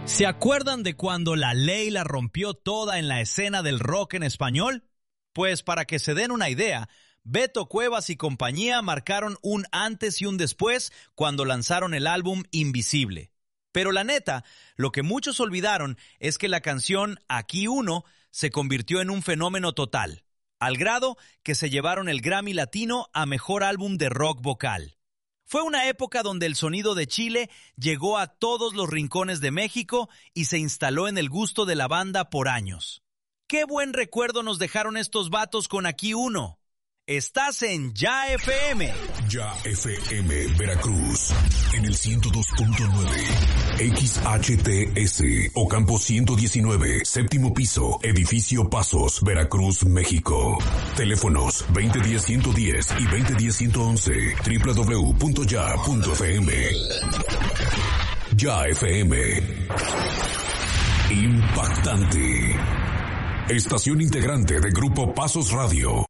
¿Se acuerdan de cuando La Ley la rompió toda en la escena del rock en español? Pues para que se den una idea, Beto Cuevas y compañía marcaron un antes y un después cuando lanzaron el álbum Invisible. Pero la neta, lo que muchos olvidaron es que la canción Aquí Uno se convirtió en un fenómeno total, al grado que se llevaron el Grammy Latino a Mejor Álbum de Rock Vocal. Fue una época donde el sonido de Chile llegó a todos los rincones de México y se instaló en el gusto de la banda por años. ¡Qué buen recuerdo nos dejaron estos vatos con Aquí Uno! Estás en Ya FM. Ya FM Veracruz, en el 102.9, XHTS, Ocampo 119, séptimo piso, edificio Pasos, Veracruz, México. Teléfonos 2010-110 y 2010-111, www.ya.fm. Ya FM. Impactante. Estación integrante de Grupo Pasos Radio.